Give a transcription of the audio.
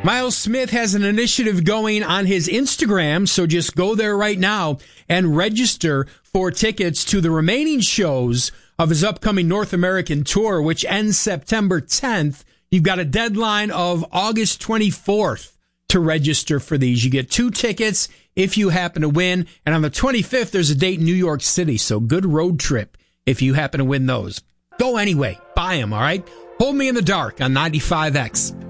Miles Smith has an initiative going on his Instagram, so just go there right now and register for tickets to the remaining shows of his upcoming North American tour, which ends September 10th. You've got a deadline of August 24th to register for these. You get 2 tickets if you happen to win. And on the 25th, there's a date in New York City. So good road trip if you happen to win those. Go anyway. Buy them, all right? Hold Me in the Dark on 95X.